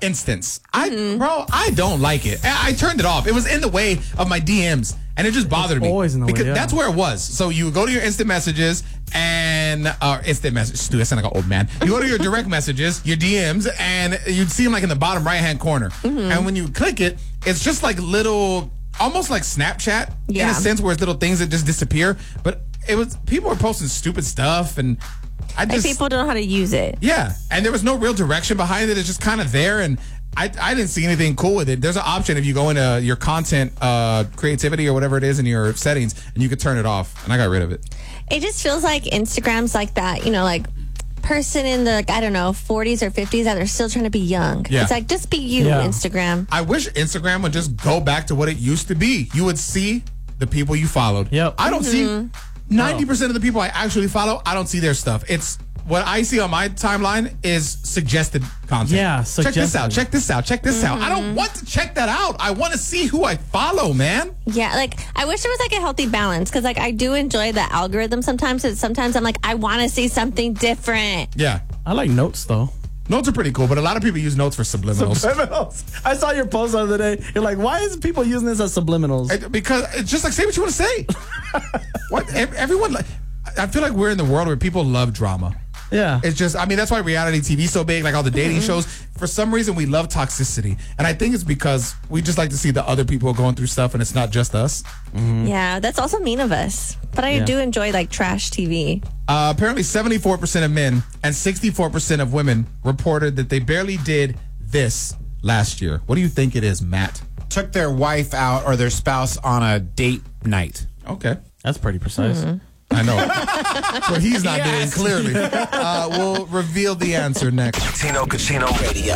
instance. I don't like it. I turned it off. It was in the way of my DMs, and it just bothered me. Always in the way, because yeah. that's where it was. So you go to your instant messages and instant message. Dude, I sound like an old man. You go to your direct messages, your DMs, and you'd see them like in the bottom right hand corner. And when you click it, it's just like little, almost like Snapchat in a sense, where it's little things that just disappear. But it was people were posting stupid stuff, and I just people don't know how to use it. Yeah, and there was no real direction behind it. It's just kind of there, and I didn't see anything cool with it. There's an option if you go into your content creativity or whatever it is in your settings, and you could turn it off, and I got rid of it. It just feels like Instagram's like that, like person in the, 40s or 50s that are still trying to be young. Yeah. It's like, just be you, Instagram. I wish Instagram would just go back to what it used to be. You would see the people you followed. Yep. I don't see 90% of the people I actually follow, I don't see their stuff. It's what I see on my timeline is suggested content. Yeah, check this out, check this out, check this out. I don't want to check that out. I want to see who I follow, man. Yeah, I wish there was a healthy balance, because I do enjoy the algorithm sometimes. Sometimes I'm like, I want to see something different. Yeah. I like notes, though. Notes are pretty cool, but a lot of people use notes for subliminals. I saw your post the other day. You're like, why is people using this as subliminals? Because it's just like, say what you want to say. What everyone, I feel like we're in the world where people love drama. Yeah. It's just, that's why reality TV is so big, like all the dating shows. For some reason, we love toxicity. And I think it's because we just like to see the other people going through stuff, and it's not just us. Yeah, that's also mean of us. But I do enjoy, trash TV. Apparently, 74% of men and 64% of women reported that they barely did this last year. What do you think it is, Matt? Took their wife out or their spouse on a date night. Okay. That's pretty precise. I know. So he's not doing, clearly. We'll reveal the answer next. Tino Casino Radio.